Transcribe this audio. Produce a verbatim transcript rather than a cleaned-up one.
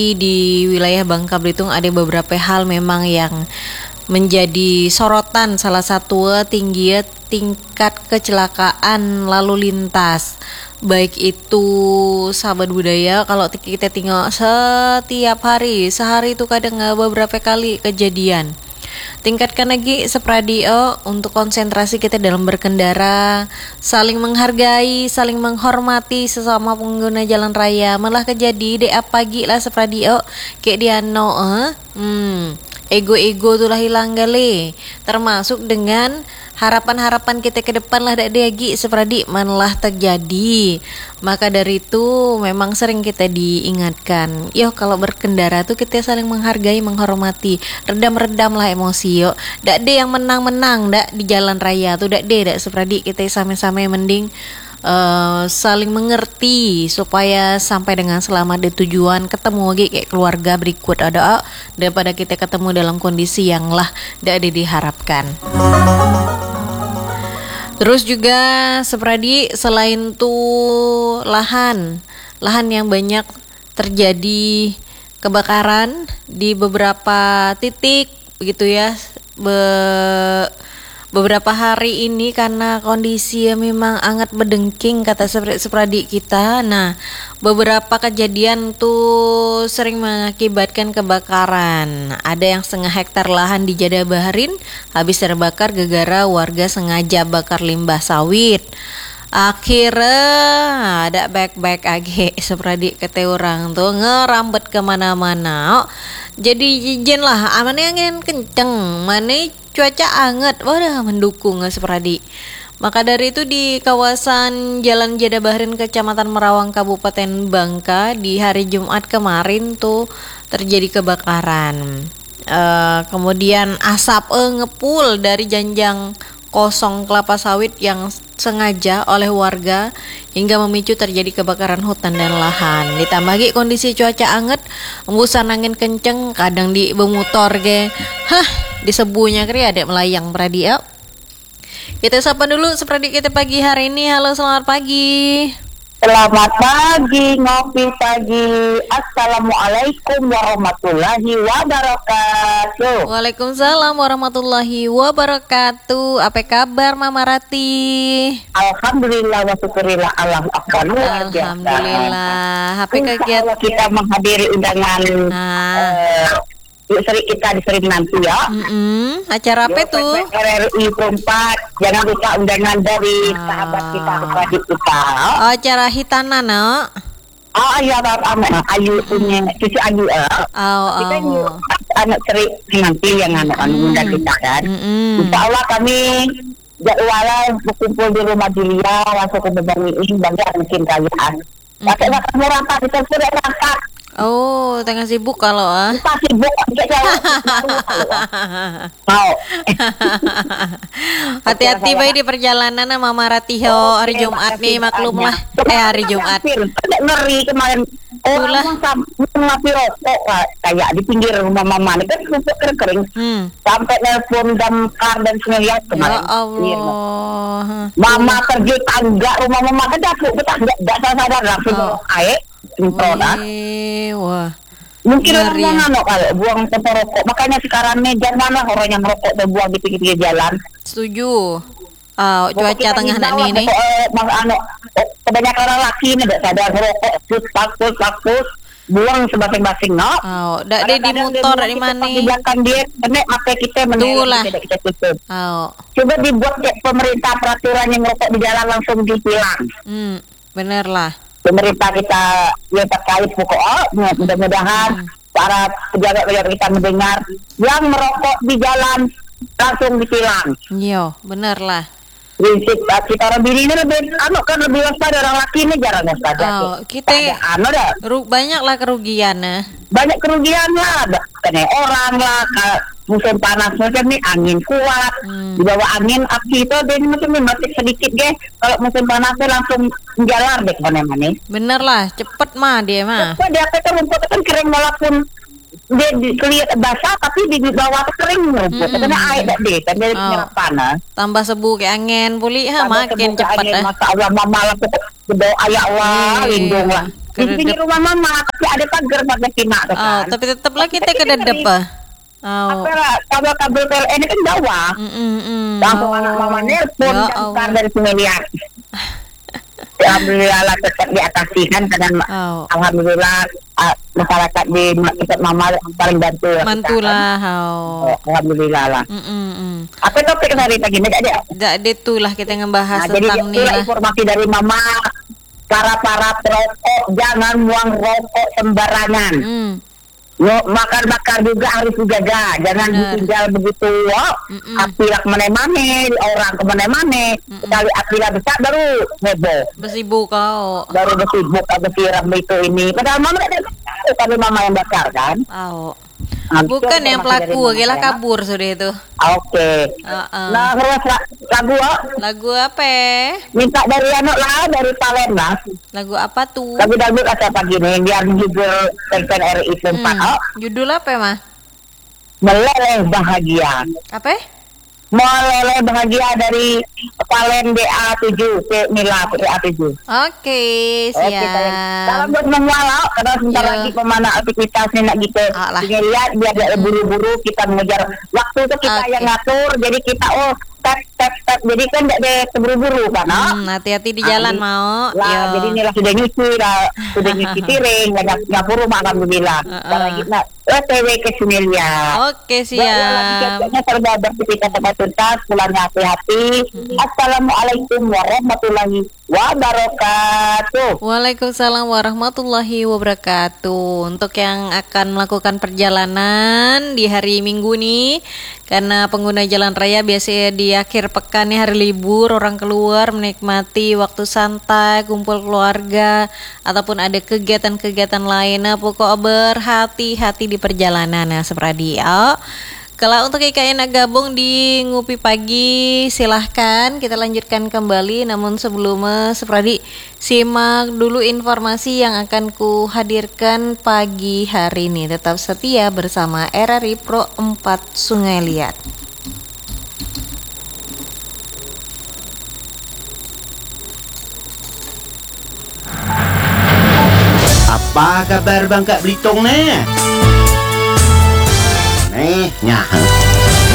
Di wilayah Bangka Belitung ada beberapa hal memang yang menjadi sorotan. Salah satu tinggi tingkat kecelakaan lalu lintas, baik itu sahabat budaya. Kalau kita tinggal setiap hari, sehari itu kadang beberapa kali kejadian. Tingkatkan lagi sepradio untuk konsentrasi kita dalam berkendara, saling menghargai, saling menghormati sesama pengguna jalan raya. Malah kejadi dek pagi lah sepradio kayak dia no eh hmm ego-ego tuh lah hilang gale, termasuk dengan harapan-harapan kita ke depan lah dak degi sepradi malah terjadi. Maka dari itu memang sering kita diingatkan, yo kalau berkendara tuh kita saling menghargai, menghormati, redam-redam lah emosi yo. Dak de yang menang-menang dak di jalan raya tuh dak de dak sepradi, kita sama-sama mending Uh, saling mengerti supaya sampai dengan selamat di tujuan, ketemu lagi kayak keluarga berikut ada daripada kita ketemu dalam kondisi yang lah tidak diharapkan. Terus juga sepradi selain tuh lahan lahan yang banyak terjadi kebakaran di beberapa titik begitu ya. Be- beberapa hari ini karena kondisi yang memang sangat berdengking kata sepradi kita. Nah, beberapa kejadian tuh sering mengakibatkan kebakaran. Ada yang setengah hektar lahan di Jadabaharin habis terbakar gara-gara warga sengaja bakar limbah sawit. Akhirnya ada baik-baik age sepradi kete orang tuh ngerambet kemana-mana. Oh, jadi izin lah, amannya angin kenceng, mana cuaca anget, wadah mendukung sepradi. Maka dari itu di kawasan Jalan Jadabaharin Kecamatan Merawang Kabupaten Bangka di hari Jumat kemarin tuh terjadi kebakaran. Uh, kemudian asap eh, ngepul dari janjang kosong kelapa sawit yang sengaja oleh warga hingga memicu terjadi kebakaran hutan dan lahan. Ditambah lagi kondisi cuaca anget, embusan angin kenceng, kadang di bemutor ge. Hah, disebunya kri ada melayang pradia. Kita sapa dulu sepradi kita pagi hari ini. Halo, selamat pagi. Selamat pagi, ngopi pagi. Assalamualaikum warahmatullahi wabarakatuh. Waalaikumsalam warahmatullahi wabarakatuh. Apa kabar Mama Rati? Alhamdulillah wa syukurillah, Allah akbar. Alhamdulillah. Apa kegiatan kita menghadiri undangan nah. uh, Seri kita di Seri nanti ya. Mm-mm. Acara apa tuh? R R I empat. Jangan lupa undangan dari ah. sahabat kita, adik kita. Oh, acara hitana no? Oh iya, anak Ayu punya cucu Ayu. Oh, kita oh. ini anak Seri nanti yang anak mm. undang kita kan. Mm-mm. Insya Allah kami jadwalnya berkumpul di rumah Julia langsung ke beban ini bagi mungkin kalian. Pakai makan murah pak, kita sudah angkat. Oh, tengah sibuk kalau ah. Kita sibuk, mau. Hati-hati baik di perjalanan Mama Ratiho oh, hari okay, Jumat nih maklumlah. Eh hari Jumat. Ngeri kemarin. Orang ngapi rokok kayak di pinggir rumah mama ini kan rumput kering. Hmm. Sampai nelpon damkar dan semua kemarin. Ya Allah. Mama kerja tangga rumah mama kan dapur kita enggak sadar langsung oh. air. Wih, wah. Mungkin orang yang nganok kalau buang tempat rokok. Makanya sekarang nih jangan mana orang yang merokok dan buang di pinggir jalan. Setuju. Oh, cuaca tengah nanti ini. Kebanyakan orang laki ini tidak sadar merokok, pus, pakus, pakus, buang sebasing-basing, no? Oh, dak de di motor di mana? Di belakang dia, benek mata kita menolak tidak kita tutup. Oh. Coba dibuat pemerintah peraturan yang merokok di jalan langsung ditilang. Hmm, bener lah. Pemerintah kita yang terkait pokok, mudah-mudahan hmm. para pejabat-pejabat kita mendengar yang merokok di jalan langsung ditilang. Iya, bener lah. Prinsip kita orang bini ini lebih, anu kan lebih waspada, orang laki ini jarang waspada. Oh, kita anu dah. Ru- banyak lah kerugian nah. Banyak kerugian lah, kena orang lah, musim panas macam ni angin kuat, hmm. di bawah angin api itu dia macam ni mati sedikit deh. Kalau musim panasnya langsung menjalar deh mana-mana. Bener lah, cepet mah dia mah. Cepet dia kata rumput kan kering walaupun dia kelihatan basah tapi di bawah kering rumput. Hmm. Karena air dah deh, kan dia oh. panas. Tambah sebu ke angin pulih ha makin cepat ah. ah. Masa Allah mama lah berdoa ya Allah lindunglah. Di sini rumah mama, tapi ada pagar pakai tina tuh Oh, kan. tapi tetaplah kita kededep ah. Oh. Apa lah, kabel-kabel P L N ini kan Jawa. Mm, mm, mm. Langsung Oh. anak mama nelpon Ya damkar Allah. dari Sumeliat. Alhamdulillah lah tetap diatasi kan karena Oh. alhamdulillah uh, masyarakat di tempat mama paling bantu ya, kita, Mantulah. kan. Oh. Oh, alhamdulillah lah. Mm, mm, mm. Apa topik hari pagi ini ada? Jadi itulah kita ngebahas Nah, jadi tentang nih itulah lah. informasi dari mama, para para perokok jangan buang rokok sembarangan. Hmm. Yo, bakar-bakar juga harus dijaga, jangan Bener. ditinggal begitu. Oh, Mm-mm. api lah kemana-mana, orang kemana-mana. Sekali api lah besar baru heboh, Bersibuk kau. baru bersibuk atau siram itu ini. Padahal mama tidak tahu kalau mama yang bakar kan. Oh. Nah, Bukan itu yang informasi dari pelaku, mama gila saya. kabur sudah itu. Oke. Uh-uh. Nah, terus la- lagu oh, Lagu apa? minta dari anak lah, dari talent lah. Lagu apa tuh? Lagu dangdut atau pagi ini biar judul P R I tempat Hmm. oh, Judul apa mah? meleleh bahagia. Apa? Meleleh bahagia dari Valen D A tujuh ke Mila D A tujuh. Oke, Oke, sayang. Salam siap. buat semua lah. Karena sebentar Iya. lagi pemana aktivitasnya nak gitu. Alah. Tinggal lihat biar tidak buru-buru kita mengejar waktu itu kita Oke. yang ngatur. Jadi kita oh step step step. Jadi kan tidak ada keburu-buru kan? oh. Hmm, hati-hati di jalan Ah, mau. Lah, Yo. jadi ini lah sudah nyuci lah, sudah nyuci piring, banyak ngapur rumah alhamdulillah. Uh-uh. Sekarang lagi nak O T W ke Sumelia. Oke, siap. Siapnya serba beraktivitas tempat tuntas, pulangnya hati-hati. Assalamualaikum warahmatullahi wabarakatuh. Waalaikumsalam warahmatullahi wabarakatuh. Untuk yang akan melakukan perjalanan di hari Minggu nih, karena pengguna jalan raya biasanya di akhir pekan nih hari libur, orang keluar menikmati waktu santai, kumpul keluarga, ataupun ada kegiatan-kegiatan lain. Nah, pokok berhati-hati di perjalanan ya, Sepradi. Oh. Kalau untuk I K I nak gabung di Ngupi Pagi, silahkan kita lanjutkan kembali. Namun sebelumnya, Sepradi, simak dulu informasi yang akan ku hadirkan pagi hari ini. Tetap setia bersama R R I Pro empat Sungai Liat. Apa kabar Bangka Belitung nih? Nih, nyah.